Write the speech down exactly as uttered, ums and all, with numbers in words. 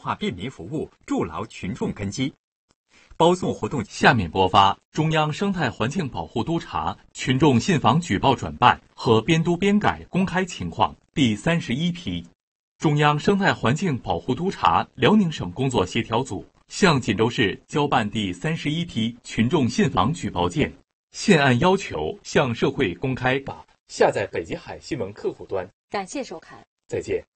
化便民服务，筑牢群众根基。包送活动下面播发中央生态环境保护督察群众信访举报转办和编督编改公开情况第三十一批。中央生态环境保护督察辽宁省工作协调组向锦州市交办第三十一批群众信访举报件，现按要求向社会公开。下载北极海新闻客户端。 感谢收看， 再见。